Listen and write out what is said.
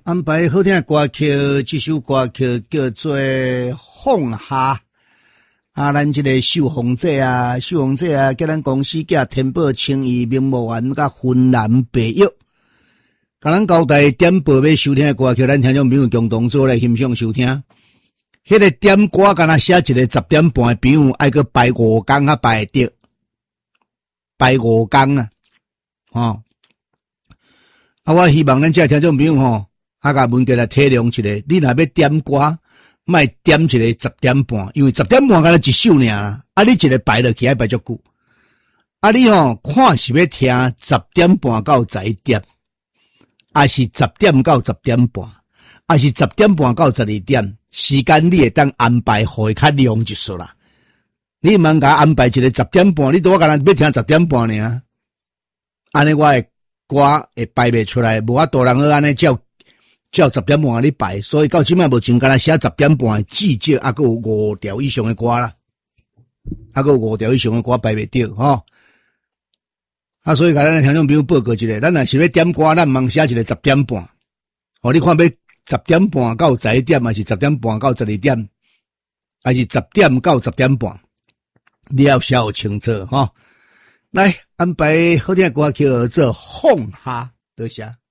安排好听的歌曲，这首歌曲叫做《放下》。咱这个秀凤姐啊，叫咱公司叫天宝青衣名模员甲芬兰白玉，甲咱交代点播要收听的歌曲，咱听众朋友共同做来欣赏收听。迄个点歌敢若写一个10点半的朋友，爱个排5工啊排得，排5工啊，我希望咱这听众朋友甲文家来体谅一下，你若要点歌。卖点一个10点半，因为10点半敢若一首尔啦。你一个排落去爱排足久。你看是要听10点半到11点，还是10点到10点半，还是10点半到12点？时间你会当安排互伊较量一数啦。你茫甲安排一个10点半，你拄敢若要听10点半尔。安尼我的歌会排袂出来，无法度人好安尼照10点半你排，所以到即摆目前敢若写10点半的至少还佫有5条以上的歌啦，还佫有5条以上的歌排袂到所以甲咱的听众朋友报告一下，咱若是要点歌，咱茫写一个10点半，你看要10点半到11点，还是10点半到12点，还是10点到10点半，你要写好清楚来安排好听的歌曲做放下，多谢。